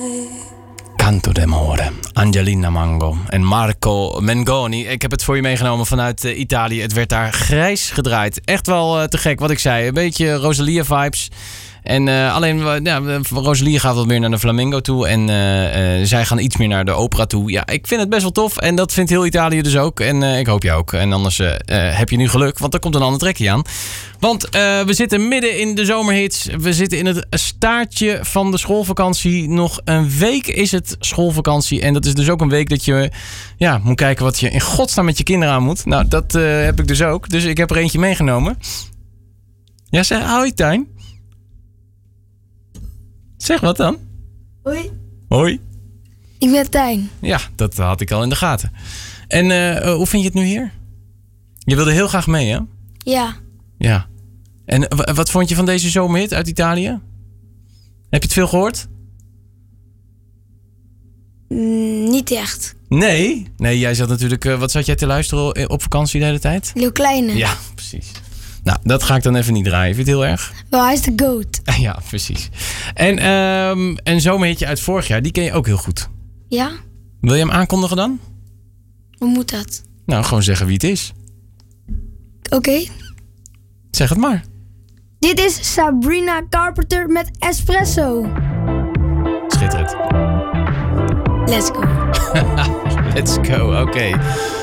Canto d'amore, Angelina Mango en Marco Mengoni. Ik heb het voor je meegenomen vanuit Italië. Het werd daar grijs gedraaid. Echt wel te gek wat ik zei. Een beetje Rosalia-vibes. En alleen, Rosalia gaat wat meer naar de flamenco toe. En zij gaan iets meer naar de opera toe. Ja, ik vind het best wel tof. En dat vindt heel Italië dus ook. En ik hoop jij ook. En anders heb je nu geluk. Want er komt een ander trekje aan. Want we zitten midden in de zomerhits. We zitten in het staartje van de schoolvakantie. Nog een week is het schoolvakantie. En dat is dus ook een week dat je moet kijken wat je in godsnaam met je kinderen aan moet. Nou, dat heb ik dus ook. Dus ik heb er eentje meegenomen. Ja, zeg, hoi Tijn. Zeg wat dan? Hoi. Hoi. Ik ben Tijn. Ja, dat had ik al in de gaten. En hoe vind je het nu hier? Je wilde heel graag mee, hè? Ja. Ja. En wat vond je van deze zomerhit uit Italië? Heb je het veel gehoord? Niet echt. Nee? Nee, jij zat natuurlijk... wat zat jij te luisteren op vakantie de hele tijd? Leeuw Kleine. Ja, precies. Nou, dat ga ik dan even niet draaien. Vind je het heel erg? Wel, hij is de goat. Ja, precies. En een zomerhitje uit vorig jaar, die ken je ook heel goed. Ja? Wil je hem aankondigen dan? Hoe moet dat? Nou, gewoon zeggen wie het is. Oké. Zeg het maar. Dit is Sabrina Carpenter met Espresso. Schitterend. Let's go. Let's go, oké.